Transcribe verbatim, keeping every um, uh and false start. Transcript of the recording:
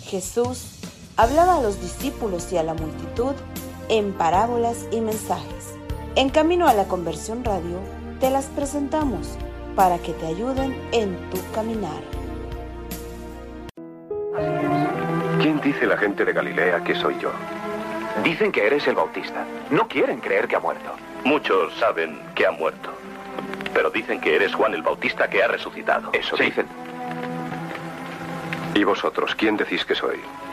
Jesús hablaba a los discípulos y a la multitud en parábolas y mensajes. En Camino a la Conversión Radio te las presentamos para que te ayuden en tu caminar. ¿Quién dice la gente de Galilea que soy yo? Dicen que eres el Bautista. No quieren creer que ha muerto. Muchos saben que ha muerto, pero dicen que eres Juan el Bautista que ha resucitado. Eso sí. dicen. ¿Y vosotros, quién decís que soy?